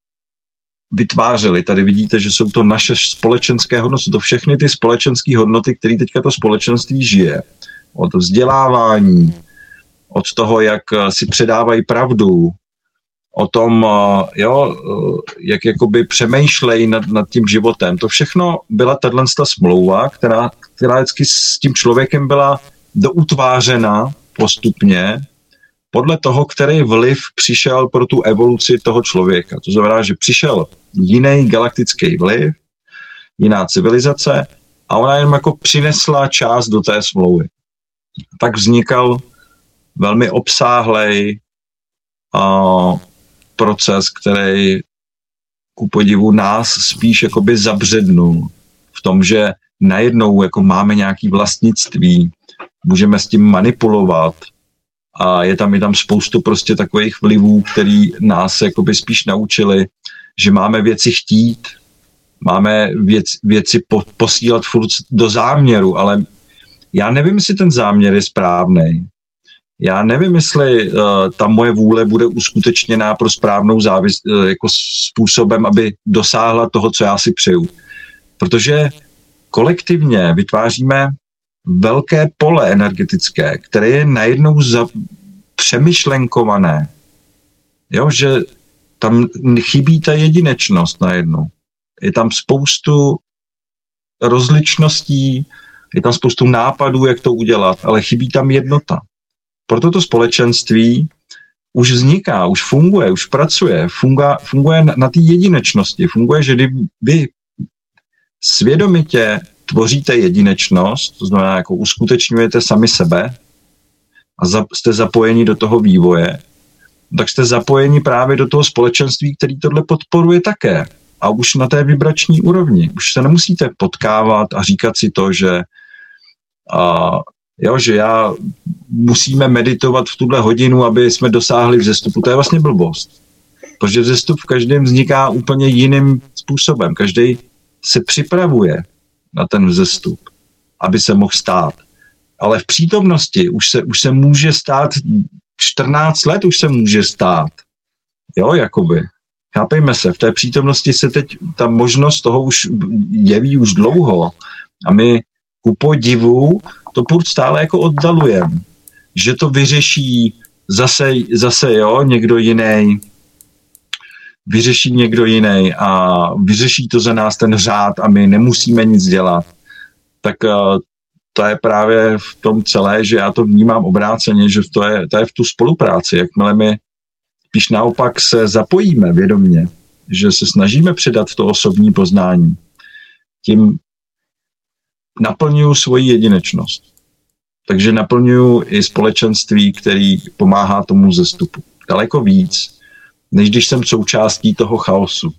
vytvářeli. Tady vidíte, že jsou to naše společenské hodnoty, to všechny ty společenské hodnoty, které teďka to společenství žije. Od vzdělávání, od toho, jak si předávají pravdu, o tom, jo, jak jakoby přemýšlejí nad, nad tím životem. To všechno byla tato smlouva, která, která vždycky s tím člověkem byla doutvářena postupně podle toho, který vliv přišel pro tu evoluci toho člověka. To znamená, že přišel jiný galaktický vliv, jiná civilizace a ona jenom jako přinesla část do té smlouvy. Tak vznikal velmi obsáhlej uh, proces, který ku podivu nás spíš jakoby zabřednul v tom, že najednou jako máme nějaké vlastnictví, můžeme s tím manipulovat a je tam, je tam spoustu prostě takových vlivů, který nás jakoby spíš naučili, že máme věci chtít, máme věc, věci po, posílat furt do záměru, ale já nevím, jestli ten záměr je správný. Já nevím, jestli uh, ta moje vůle bude uskutečněná pro správnou závis, uh, jako způsobem, aby dosáhla toho, co já si přeju. Protože kolektivně vytváříme velké pole energetické, které je najednou za přemyšlenkované. Jo, že tam chybí ta jedinečnost najednou. Je tam spoustu rozličností, je tam spoustu nápadů, jak to udělat, ale chybí tam jednota. Proto to společenství už vzniká, už funguje, už pracuje, funguje, funguje na, na té jedinečnosti. Funguje, že kdy vy svědomitě tvoříte jedinečnost, to znamená, jako uskutečňujete sami sebe a za, jste zapojeni do toho vývoje, tak jste zapojeni právě do toho společenství, který tohle podporuje také. A už na té vibrační úrovni. Už se nemusíte potkávat a říkat si to, že, a, jo, že já musíme meditovat v tuhle hodinu, aby jsme dosáhli vzestupu. To je vlastně blbost. Protože vzestup v každém vzniká úplně jiným způsobem. Každý se připravuje na ten vzestup, aby se mohl stát. Ale v přítomnosti už se, už se může stát, čtrnáct let už se může stát. Jo, jakoby. Chápejme se, v té přítomnosti se teď ta možnost toho už jeví už dlouho a my ku podivu to furt stále jako oddalujeme. Že to vyřeší zase, zase jo, někdo jiný, vyřeší někdo jiný a vyřeší to za nás ten řád a my nemusíme nic dělat. Tak uh, to je právě v tom celé, že já to vnímám obráceně, že to je, to je v tu spolupráci, jakmile my spíš naopak se zapojíme vědomě, že se snažíme předat to osobní poznání, tím naplňuju svoji jedinečnost. Takže naplňuju i společenství, který pomáhá tomu vzestupu. Daleko víc, než když jsem součástí toho chaosu.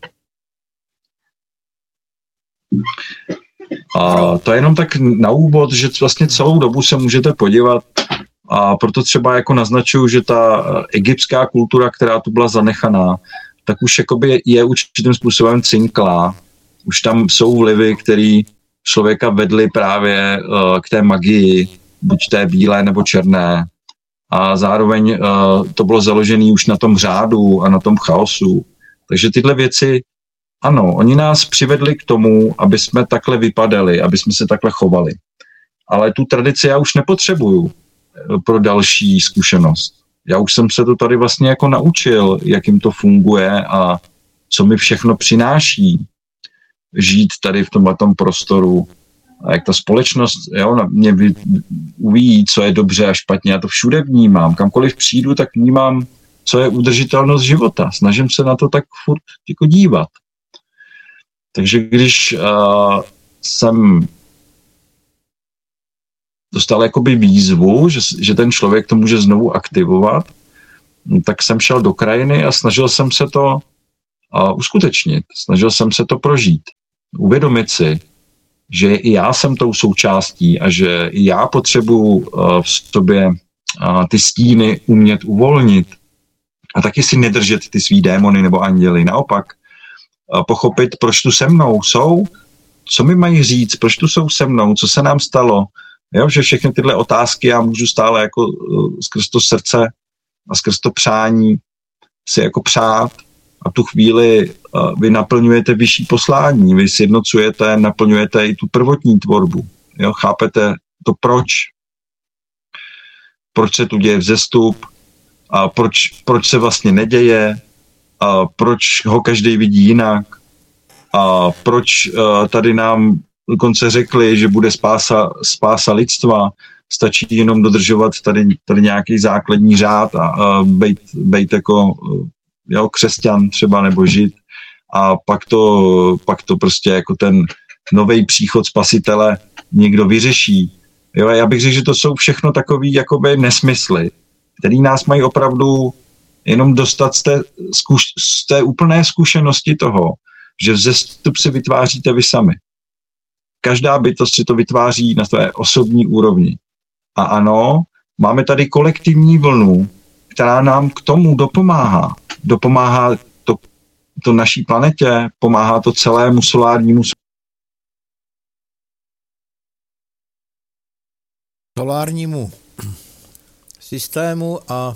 A to je jenom tak na úvod, že vlastně celou dobu se můžete podívat a proto třeba jako naznačuju, že ta egyptská kultura, která tu byla zanechaná, tak už jakoby je určitým způsobem cinklá. Už tam jsou vlivy, které člověka vedly právě uh, k té magii, buď té bílé nebo černé. A zároveň uh, to bylo založené už na tom řádu a na tom chaosu. Takže tyhle věci, ano, oni nás přivedli k tomu, aby jsme takhle vypadali, aby jsme se takhle chovali. Ale tu tradici já už nepotřebuju pro další zkušenost. Já už jsem se to tady vlastně jako naučil, jak jim to funguje a co mi všechno přináší žít tady v tomhletom prostoru A jak ta společnost, jo, na mě vy, uví, co je dobře a špatně, já to všude vnímám. Kamkoliv přijdu, tak vnímám, co je udržitelnost života. Snažím se na to tak furt jako dívat. Takže když uh, jsem dostal jakoby výzvu, že, že ten člověk to může znovu aktivovat, tak jsem šel do krajiny a snažil jsem se to uh, uskutečnit. Snažil jsem se to prožít. Uvědomit si, že i já jsem tou součástí a že i já potřebuji uh, v sobě uh, ty stíny umět uvolnit a taky si nedržet ty svý démony nebo anděly. Naopak, uh, pochopit, proč tu se mnou jsou, co mi mají říct, proč tu jsou se mnou, co se nám stalo. Jo, že všechny tyhle otázky já můžu stále jako uh, skrz to srdce a skrz to přání si jako přát a tu chvíli uh, vy naplňujete vyšší poslání, vy sjednocujete, naplňujete i tu prvotní tvorbu. Jo, chápete to proč. Proč se tu děje vzestup, a proč, proč se vlastně neděje, a proč ho každý vidí jinak, a proč uh, tady nám dokonce řekli, že bude spása, spása lidstva, stačí jenom dodržovat tady, tady nějaký základní řád a, a bejt, bejt jako jo, křesťan třeba nebo žid a pak to, pak to prostě jako ten nový příchod spasitele někdo vyřeší. Jo, já bych řekl, že to jsou všechno takový jakoby nesmysly, který nás mají opravdu jenom dostat z té, zkuš, z té úplné zkušenosti toho, že vzestup si vytváříte vy sami. Každá bytost si to vytváří na své osobní úrovni. A ano, máme tady kolektivní vlnu, která nám k tomu dopomáhá. Dopomáhá to, to naší planetě, pomáhá to celému solárnímu solárnímu systému a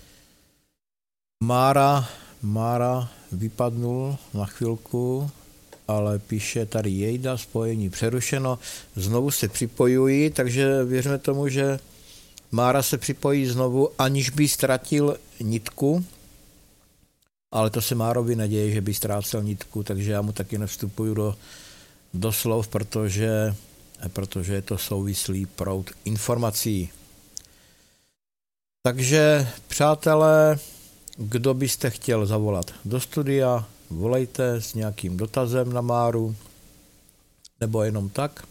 Mára, Mára vypadnul na chvilku, ale píše tady Jejda, spojení přerušeno, znovu se připojují, takže věřme tomu, že Mára se připojí znovu, aniž by ztratil nitku, ale to se Márovi neděje, že by ztrácel nitku, takže já mu taky nevstupuju do, do slov, protože, protože je to souvislý proud informací. Takže, přátelé, kdo byste chtěl zavolat do studia, volejte s nějakým dotazem na Máru, nebo jenom tak,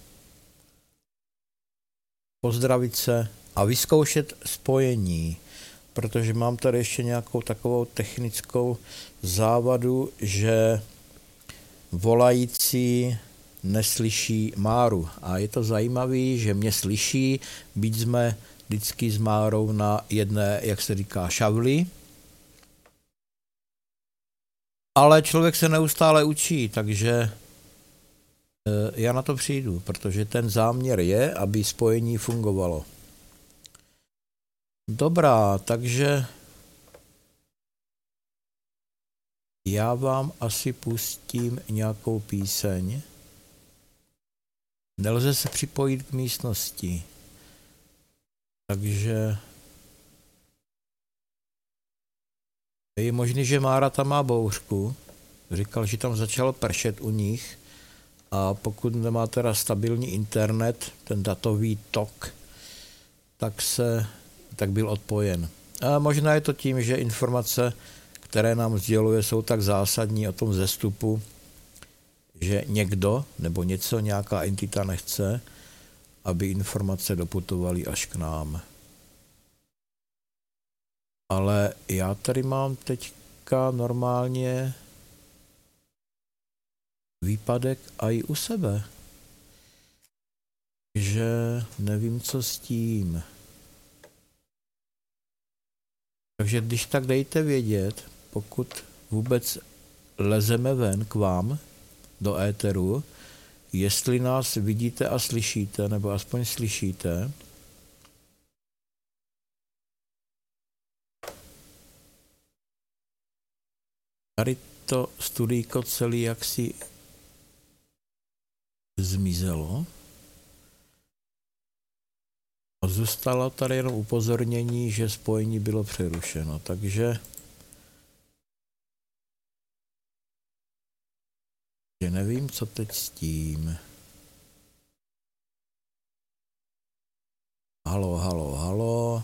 pozdravit se a vyzkoušet spojení, protože mám tady ještě nějakou takovou technickou závadu, že volající neslyší Máru. A je to zajímavé, že mě slyší, byť jsme vždycky s Márou na jedné, jak se říká, šavli, ale člověk se neustále učí, takže já na to přijdu, protože ten záměr je, aby spojení fungovalo. Dobrá, takže já vám asi pustím nějakou píseň. Nelze se připojit k místnosti, takže je možný, že Mára tam má bouřku. Říkal, že tam začalo pršet u nich a pokud nemá teda stabilní internet, ten datový tok, tak se, tak byl odpojen. A možná je to tím, že informace, které nám sděluje, jsou tak zásadní o tom vzestupu, že někdo nebo něco, nějaká entita nechce, aby informace doputovaly až k nám. Ale já tady mám teďka normálně výpadek a i u sebe. Takže nevím, co s tím. Takže když tak dejte vědět, pokud vůbec lezeme ven k vám do éteru, jestli nás vidíte a slyšíte, nebo aspoň slyšíte. Tady to studijko celý jaksi zmizelo. A zůstalo tady jenom upozornění, že spojení bylo přerušeno, takže že nevím, co teď s tím. halo, halo, halo.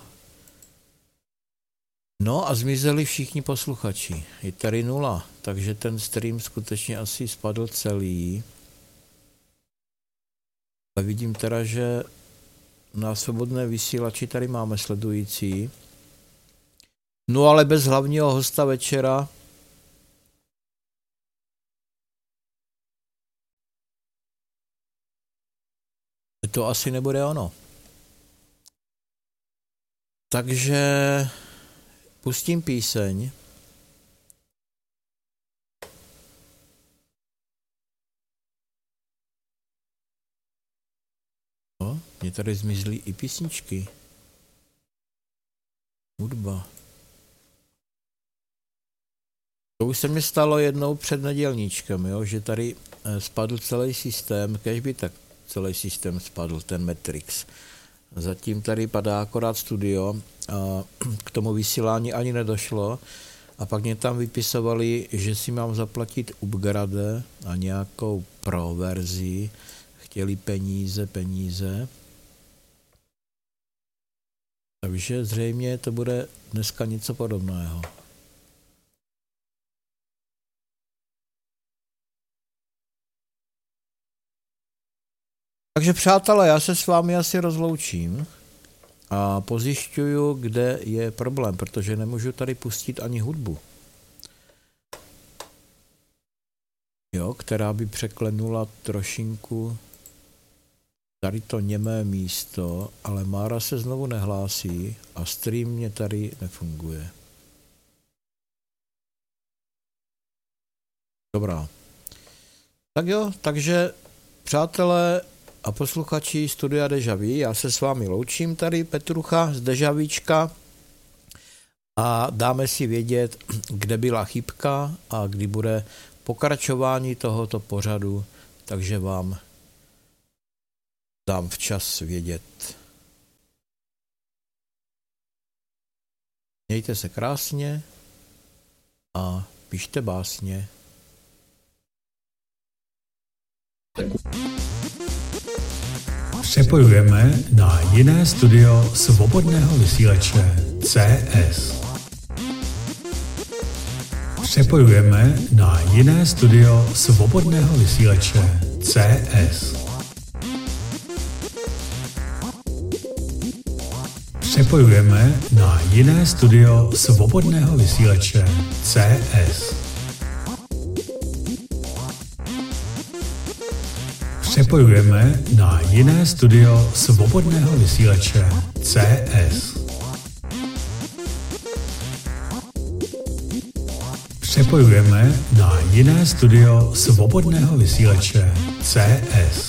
No a zmizeli všichni posluchači. Je tady nula, takže ten stream skutečně asi spadl celý. A vidím teda, že na svobodné vysílači tady máme sledující. No ale bez hlavního hosta večera. To asi nebude ono. Takže pustím píseň. No, mě tady zmizly i písničky. Hudba. To už se mi stalo jednou před nedělníčkem, jo, že tady spadl celý systém, kéž by tak celý systém spadl, ten Matrix. Zatím tady padá akorát studio a k tomu vysílání ani nedošlo a pak mě tam vypisovali, že si mám zaplatit upgrade a nějakou pro verzi, chtěli peníze, peníze. Takže zřejmě to bude dneska něco podobného. Takže přátelé, já se s vámi asi rozloučím a pozjišťuju, kde je problém, protože nemůžu tady pustit ani hudbu. Jo, která by překlenula trošinku tady to němé místo, ale Mára se znovu nehlásí a stream mě tady nefunguje. Dobrá. Tak jo, takže přátelé a posluchači Studia Deja Vu, já se s vámi loučím tady, Petrucha z Dejavíčka, a dáme si vědět, kde byla chybka a kdy bude pokračování tohoto pořadu, takže vám dám včas vědět. Mějte se krásně a pište básně. Přepojujeme na jiné studio svobodného vysílače C S. Přepojujeme na jiné studio svobodného vysílače C S. Přepojujeme na jiné studio svobodného vysílače C S. Přepojujeme na jiné studio svobodného vysílače C S. Přepojujeme na jiné studio svobodného vysílače C S.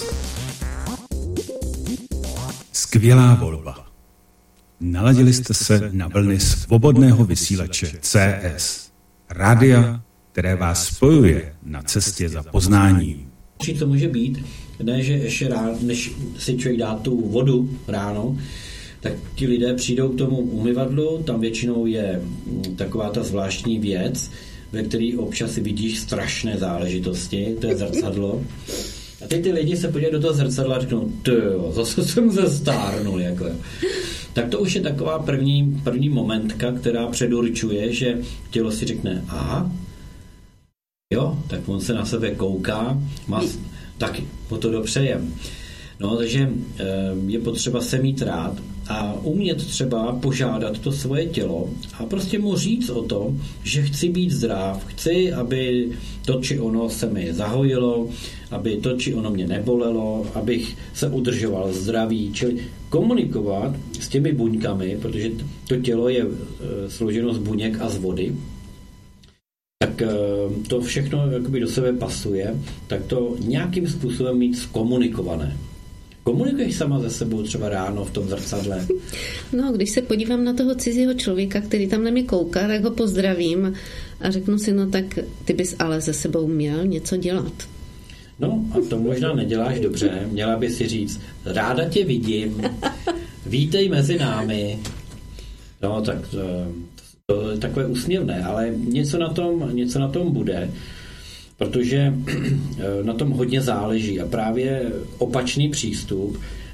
Skvělá volba. Naladili jste se na vlny svobodného vysílače C S. Rádia, které vás spojuje na cestě za poznáním. Co může být, ne, že ještě ráno, než si člověk dá tu vodu ráno, tak ti lidé přijdou k tomu umyvadlu, tam většinou je taková ta zvláštní věc, ve který občas si vidíš strašné záležitosti, to je zrcadlo. A teď ty lidi se podívají do toho zrcadla a řeknou, tyjo, zase jsem se stárnul, jako. Tak to už je taková první, první momentka, která předurčuje, že tělo si řekne, aha, jo, tak on se na sebe kouká, má, taky mu to dopřejem. No, takže je potřeba se mít rád a umět třeba požádat to svoje tělo a prostě mu říct o tom, že chci být zdrav, chci, aby to či ono se mi zahojilo, aby to či ono mě nebolelo, abych se udržoval zdravý, čili komunikovat s těmi buňkami, protože to tělo je složeno z buněk a z vody, tak to všechno jakoby do sebe pasuje, tak to nějakým způsobem mít zkomunikované. Komunikuješ sama ze sebou třeba ráno v tom zrcadle? No, když se podívám na toho cizího člověka, který tam na mě kouká, tak ho pozdravím a řeknu si, no tak ty bys ale ze sebou měl něco dělat. No a to možná neděláš dobře, měla by si říct, ráda tě vidím, vítej mezi námi. No tak to, to je takové úsměvné, ale něco na tom, něco na tom bude, protože na tom hodně záleží a právě opačný přístup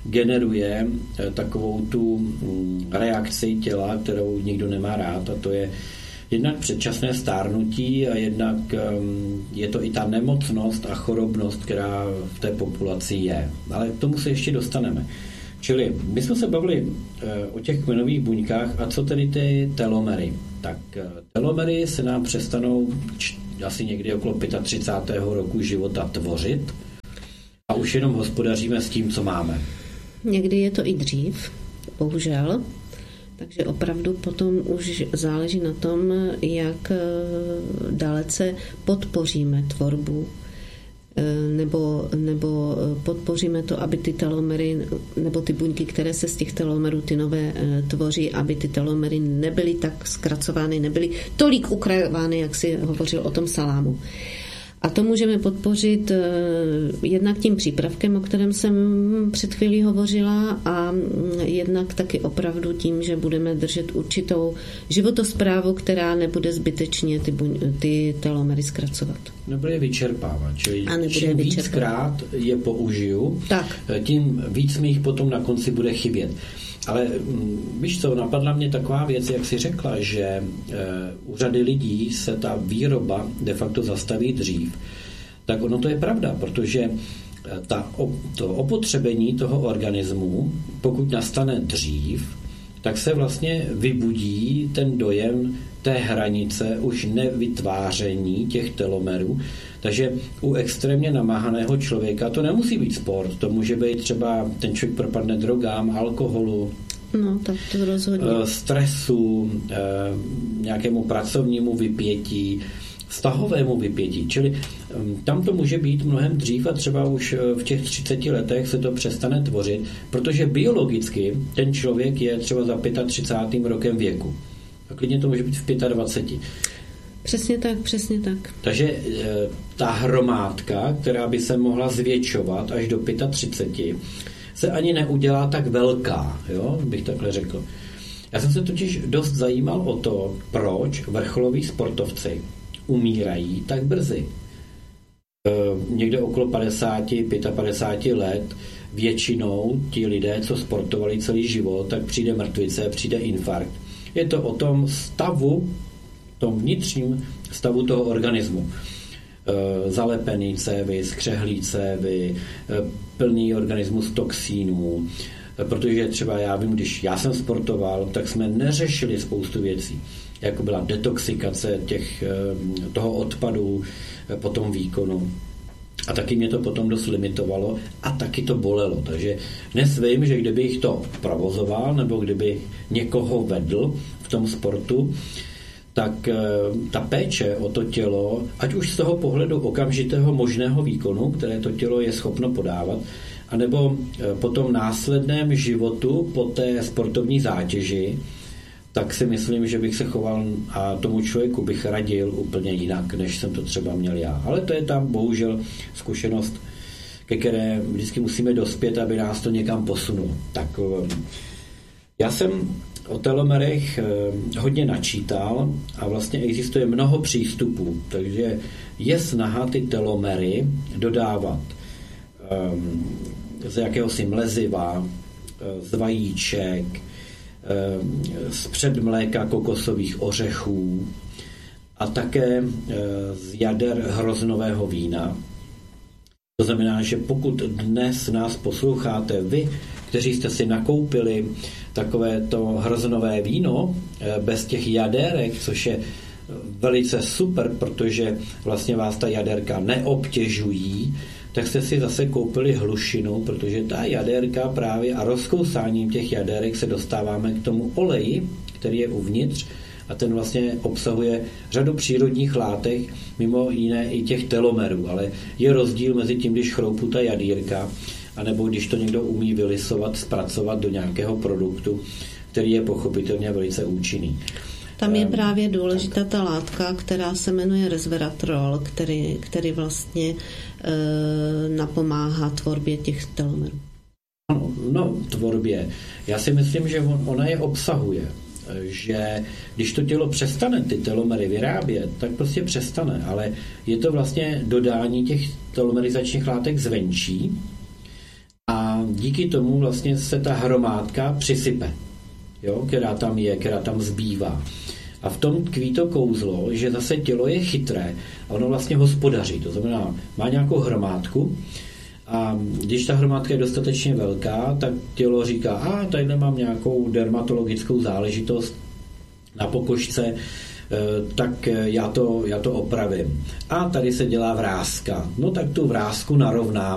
generuje takovou tu reakci těla, kterou nikdo nemá rád, a to je jednak předčasné stárnutí a jednak je to i ta nemocnost a chorobnost, která v té populaci je. Ale k tomu se ještě dostaneme. Čili my jsme se bavili o těch kmenových buňkách a co tedy ty telomery. Tak telomery se nám přestanou asi někdy okolo třicátého pátého roku života tvořit a už jenom hospodaříme s tím, co máme. Někdy je to i dřív, bohužel. Takže opravdu potom už záleží na tom, jak dalece podpoříme tvorbu nebo, nebo podpoříme to, aby ty telomery nebo ty buňky, které se z těch telomerů ty nové tvoří, aby ty telomery nebyly tak zkracovány, nebyly tolik ukrajovány, jak si hovořil o tom salámu. A to můžeme podpořit jednak tím přípravkem, o kterém jsem před chvílí hovořila, a jednak taky opravdu tím, že budeme držet určitou životosprávu, která nebude zbytečně ty, buň, ty telomery zkracovat. Nebude vyčerpávat, čili čím víckrát je použiju, tak. tím víc mi jich potom na konci bude chybět. Ale víš co, napadla mě taková věc, jak jsi řekla, že e, u řady lidí se ta výroba de facto zastaví dřív. Tak ono to je pravda, protože ta, to opotřebení toho organismu, pokud nastane dřív, tak se vlastně vybudí ten dojem té hranice už nevytváření těch telomerů. Takže u extrémně namáhaného člověka to nemusí být sport, to může být třeba ten člověk propadne drogám, alkoholu, no, tak to rozhodně. stresu, nějakému pracovnímu vypětí, vztahovému vypětí. Čili tam to může být mnohem dřív a třeba už v těch třiceti letech se to přestane tvořit, protože biologicky ten člověk je třeba za třicátým pátým rokem věku. A klidně to může být v dvaceti pěti. Přesně tak, přesně tak. Takže e, ta hromádka, která by se mohla zvětšovat až do třiceti pěti, se ani neudělá tak velká, jo, bych takhle řekl. Já jsem se totiž dost zajímal o to, proč vrcholoví sportovci umírají tak brzy. E, někde okolo padesáti, padesát pěti let většinou ti lidé, co sportovali celý život, tak přijde mrtvice, přijde infarkt. Je to o tom stavu, tom vnitřním stavu toho organismu. E, zalepený cévy, skřehlý cévy, e, plný organismus toxínů. E, protože třeba já vím, když já jsem sportoval, tak jsme neřešili spoustu věcí. Jako byla detoxikace těch, e, toho odpadu e, po tom výkonu. A taky mě to potom dost limitovalo a taky to bolelo. Takže dnes vím, že kdybych to provozoval nebo kdyby někoho vedl v tom sportu, tak ta péče o to tělo, ať už z toho pohledu okamžitého možného výkonu, které to tělo je schopno podávat, anebo po tom následném životu, po té sportovní zátěži, tak si myslím, že bych se choval a tomu člověku bych radil úplně jinak, než jsem to třeba měl já. Ale to je tam bohužel zkušenost, ke které vždycky musíme dospět, aby nás to někam posunulo. Tak já jsem o telomerech hodně načítal a vlastně existuje mnoho přístupů, takže je snaha ty telomery dodávat um, z jakéhosi mleziva, z vajíček, z předmléka kokosových ořechů a také z jader hroznového vína. To znamená, že pokud dnes nás posloucháte vy, kteří jste si nakoupili takové to hroznové víno bez těch jadérek, což je velice super, protože vlastně vás ta jaderka neobtěžují, tak jste si zase koupili hlušinu, protože ta jadérka právě a rozkousáním těch jadérek se dostáváme k tomu oleji, který je uvnitř a ten vlastně obsahuje řadu přírodních látek, mimo jiné i těch telomerů, ale je rozdíl mezi tím, když chroupu ta jadírka, anebo když to někdo umí vylisovat, zpracovat do nějakého produktu, který je pochopitelně velice účinný. Tam je právě důležitá ta látka, která se jmenuje resveratrol, který, který vlastně e, napomáhá tvorbě těch telomerů. No, no, tvorbě. Já si myslím, že on, ona je obsahuje. Že když to tělo přestane ty telomery vyrábět, tak prostě přestane. Ale je to vlastně dodání těch telomerizačních látek zvenčí a a díky tomu vlastně se ta hromádka přisype, jo, která tam je, která tam zbývá. A v tom tkví to kouzlo, že zase tělo je chytré a ono vlastně hospodaří. To znamená, má nějakou hromádku a když ta hromádka je dostatečně velká, tak tělo říká, a tady mám nějakou dermatologickou záležitost na pokožce, tak já to, já to opravím. A tady se dělá vrázka. No tak tu vrázku narovnám.